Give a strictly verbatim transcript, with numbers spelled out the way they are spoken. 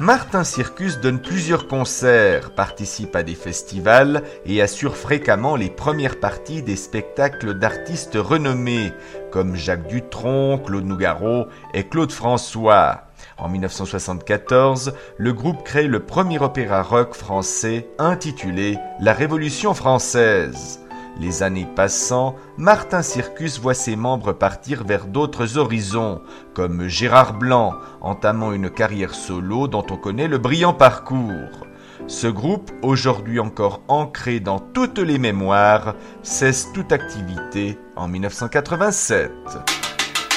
Martin Circus donne plusieurs concerts, participe à des festivals et assure fréquemment les premières parties des spectacles d'artistes renommés comme Jacques Dutronc, Claude Nougaro et Claude François. En dix-neuf cent soixante-quatorze, le groupe crée le premier opéra rock français intitulé La Révolution française. Les années passant, Martin Circus voit ses membres partir vers d'autres horizons, comme Gérard Blanc, entamant une carrière solo dont on connaît le brillant parcours. Ce groupe, aujourd'hui encore ancré dans toutes les mémoires, cesse toute activité en dix-neuf cent quatre-vingt-sept.